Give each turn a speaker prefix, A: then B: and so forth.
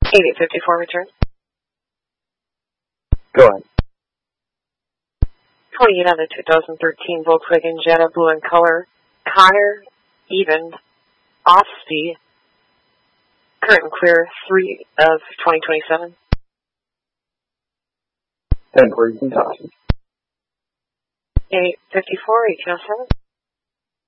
A: 8854 return.
B: Go ahead.
A: 28 on the 2013 Volkswagen Jetta blue in color. Connor, even, off speed. Current and clear 3 of 2027.
B: And where you can talk.
A: 8854, 1807.